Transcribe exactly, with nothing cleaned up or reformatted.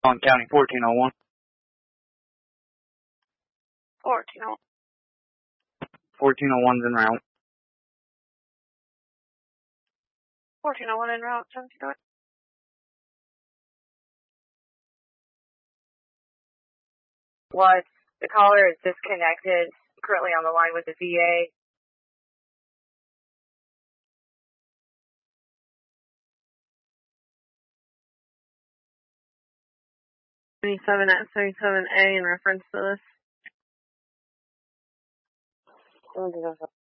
On County fourteen oh one. fourteen oh one. fourteen oh one's en route. fourteen oh one en route, ten to it. What? The caller is disconnected, currently on the line with the V A. seventy-seven at seventy-seven A in reference to this.